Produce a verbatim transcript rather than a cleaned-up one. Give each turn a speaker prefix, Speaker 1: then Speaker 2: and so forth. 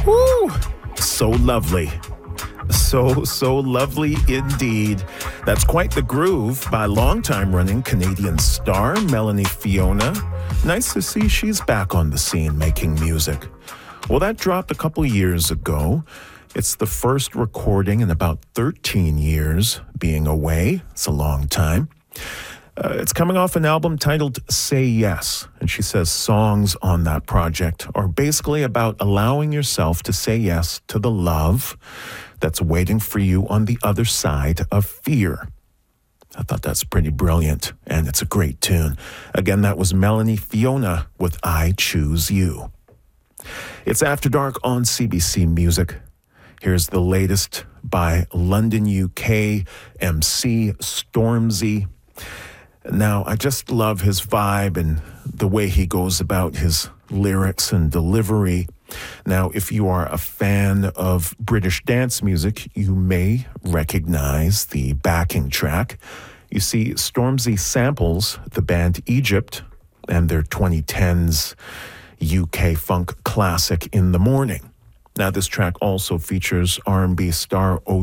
Speaker 1: Woo! So lovely. So, so lovely indeed. That's quite the groove by longtime running Canadian star Melanie Fiona. Nice to see she's back on the scene making music. Well, that dropped a couple years ago. It's the first recording in about thirteen years being away. It's a long time. Uh, it's coming off an album titled Say Yes, and she says songs on that project are basically about allowing yourself to say yes to the love that's waiting for you on the other side of fear. I thought that's pretty brilliant, and it's a great tune. Again, that was Melanie Fiona with I Choose You. It's After Dark on C B C Music. Here's the latest by London, U K, M C Stormzy. Now, I just love his vibe and the way he goes about his lyrics and delivery. Now, if you are a fan of British dance music, you may recognize the backing track. You see, Stormzy samples the band Egypt and their twenty tens U K funk classic In the Morning. Now, this track also features R and B star O.